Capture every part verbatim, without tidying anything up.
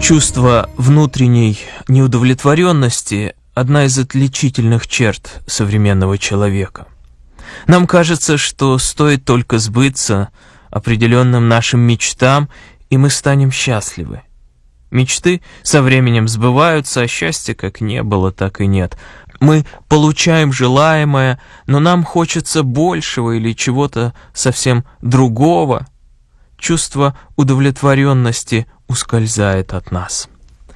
Чувство внутренней неудовлетворенности – одна из отличительных черт современного человека. Нам кажется, что стоит только сбыться определенным нашим мечтам, и мы станем счастливы. Мечты со временем сбываются, а счастья как не было, так и нет. Мы получаем желаемое, но нам хочется большего или чего-то совсем другого. Чувство удовлетворенности ускользает от нас.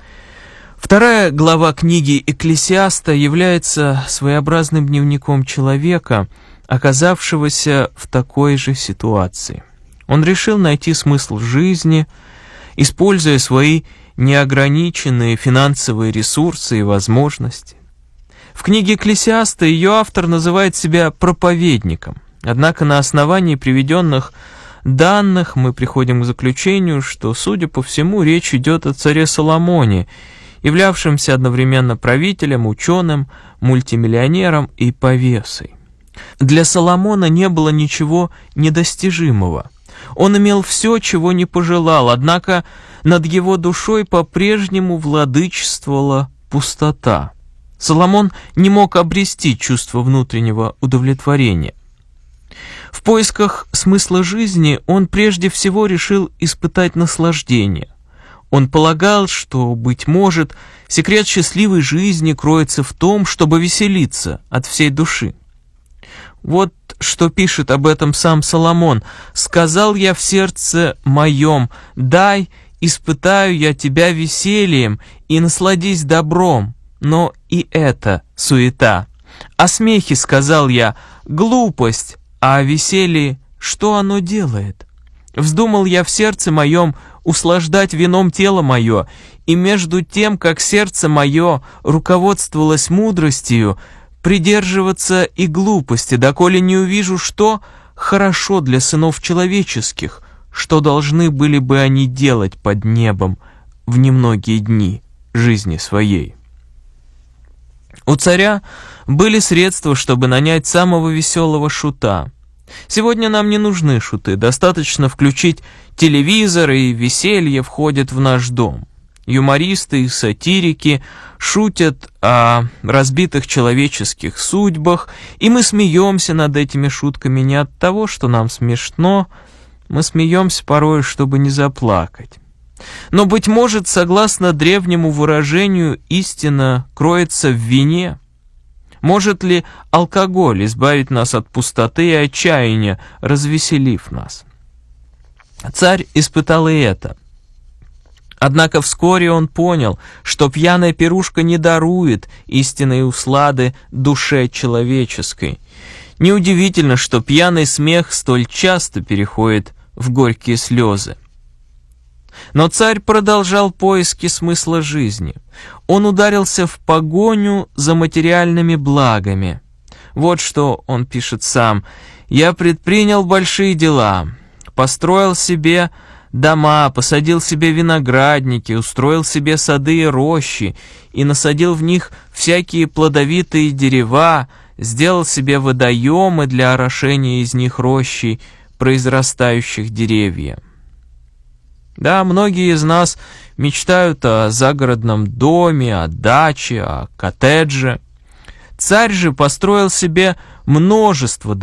Вторая глава книги «Экклесиаста» является своеобразным дневником человека, оказавшегося в такой же ситуации. Он решил найти смысл жизни, используя свои неограниченные финансовые ресурсы и возможности. В книге «Экклесиаста» ее автор называет себя проповедником. Однако на основании приведенных данных мы приходим к заключению, что, судя по всему, речь идет о царе Соломоне, являвшемся одновременно правителем, ученым, мультимиллионером и повесой. Для Соломона не было ничего недостижимого. Он имел все, чего не пожелал, однако над его душой по-прежнему владычествовала пустота. Соломон не мог обрести чувство внутреннего удовлетворения. В поисках смысла жизни он прежде всего решил испытать наслаждение. Он полагал, что, быть может, секрет счастливой жизни кроется в том, чтобы веселиться от всей души. Вот что пишет об этом сам Соломон: «Сказал я в сердце моем: дай, испытаю я тебя весельем, и насладись добром, но и это суета. О смехе сказал я: глупость, а о веселье что оно делает? Вздумал я в сердце моем услаждать вином тело мое, и между тем, как сердце мое руководствовалось мудростью, придерживаться и глупости, доколе не увижу, что хорошо для сынов человеческих, что должны были бы они делать под небом в немногие дни жизни своей». У царя были средства, чтобы нанять самого веселого шута. Сегодня нам не нужны шуты, достаточно включить телевизор, и веселье входит в наш дом. Юмористы и сатирики шутят о разбитых человеческих судьбах, и мы смеемся над этими шутками не от того, что нам смешно, мы смеемся порой, чтобы не заплакать. Но, быть может, согласно древнему выражению, истина кроется в вине. Может ли алкоголь избавить нас от пустоты и отчаяния, развеселив нас? Царь испытал и это. Однако вскоре он понял, что пьяная пирушка не дарует истинной услады душе человеческой. Неудивительно, что пьяный смех столь часто переходит в горькие слезы. Но царь продолжал поиски смысла жизни. Он ударился в погоню за материальными благами. Вот что он пишет сам: «Я предпринял большие дела, построил себе дома, посадил себе виноградники, устроил себе сады и рощи, и насадил в них всякие плодовитые дерева, сделал себе водоемы для орошения из них рощей, произрастающих деревья». Да, многие из нас мечтают о загородном доме, о даче, о коттедже. Царь же построил себе множество